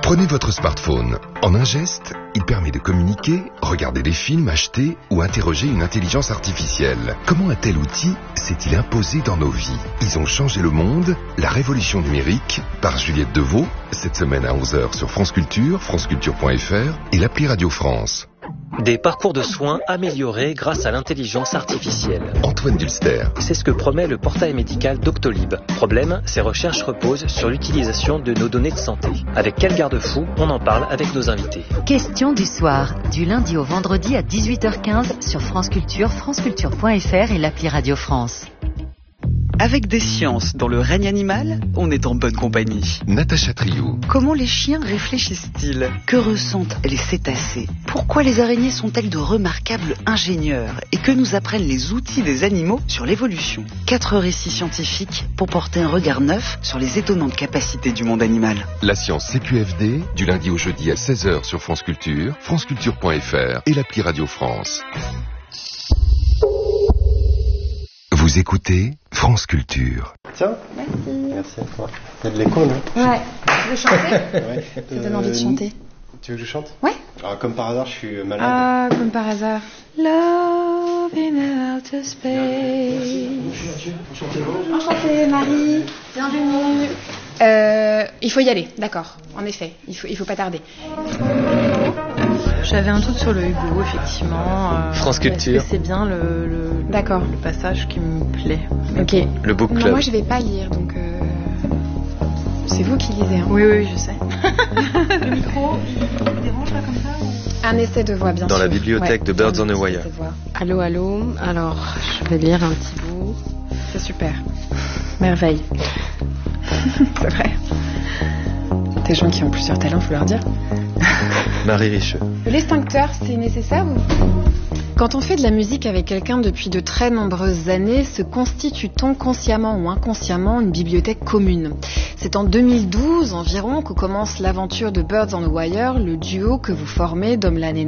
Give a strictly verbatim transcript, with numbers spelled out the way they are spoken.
Prenez votre smartphone. En un geste, il permet de communiquer, regarder des films, acheter ou interroger une intelligence artificielle. Comment un tel outil s'est-il imposé dans nos vies? Ils ont changé le monde, la révolution numérique, par Juliette Deveau, cette semaine à onze heures sur France Culture, franceculture point f r et l'appli Radio France. Des parcours de soins améliorés grâce à l'intelligence artificielle. Antoine Dulster. C'est ce que promet le portail médical Doctolib. Problème, ces recherches reposent sur l'utilisation de nos données de santé. Avec quel garde-fou? On en parle avec nos invités. Question du soir, du lundi au vendredi à dix-huit heures quinze sur France Culture, franceculture point f r et l'appli Radio France. Avec des sciences dans le règne animal, on est en bonne compagnie. Natacha Triou. Comment les chiens réfléchissent-ils? Que ressentent les cétacés? Pourquoi les araignées sont-elles de remarquables ingénieurs? Et que nous apprennent les outils des animaux sur l'évolution? Quatre récits scientifiques pour porter un regard neuf sur les étonnantes capacités du monde animal. La science C Q F D, du lundi au jeudi à seize heures sur France Culture, franceculture point f r et l'appli Radio France. Vous écoutez France Culture. Tiens. Merci. Merci à toi. Il y a de l'écho, non? Ouais. Tu veux chanter? Ouais. Ça donne envie de chanter. Tu veux que je chante? Ouais. Alors, comme par hasard, je suis malade. Ah, comme par hasard. Love in outer space. Enchantée, Marie. Bienvenue. Euh, il faut y aller, d'accord. En effet, il faut, il faut pas tarder. J'avais un doute sur le Hugo, effectivement. Euh, France Culture. Est-ce que c'est bien le, le, D'accord. le passage qui me plaît? Ok. Le book club. Non, moi je vais pas lire, donc euh... c'est vous qui lisez. Hein. Oui, oui, je sais. Le micro, il dérange là comme ça? Un essai de voix, bien Dans sûr. la bibliothèque Ouais, de Birds on a un Wire. essai de voix. Allô, allô. Alors, je vais lire un petit bout. C'est super. Merveille. C'est vrai. Des gens qui ont plusieurs talents, faut leur dire. Marie Richeux. L'extincteur, c'est nécessaire ou... Quand on fait de la musique avec quelqu'un depuis de très nombreuses années, se constitue-t-on consciemment ou inconsciemment une bibliothèque commune? C'est en deux mille douze environ que commence l'aventure de Birds on a Wire, le duo que vous formez, Dom Lane et